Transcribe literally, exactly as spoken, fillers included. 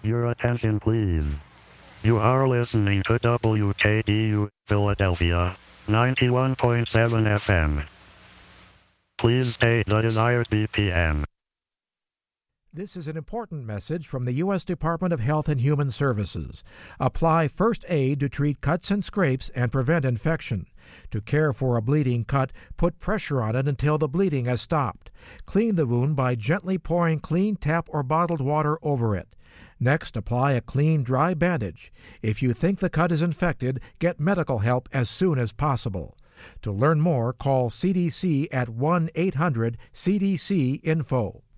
Your attention, please. You are listening to W K D U, Philadelphia, ninety-one point seven F M. Please state the desired B P M. This is an important message from the U S Department of Health and Human Services. Apply first aid to treat cuts and scrapes and prevent infection. To care for a bleeding cut, put pressure on it until the bleeding has stopped. Clean the wound by gently pouring clean tap or bottled water over it. Next, apply a clean, dry bandage. If you think the cut is infected, get medical help as soon as possible. To learn more, call C D C at one eight hundred C D C info.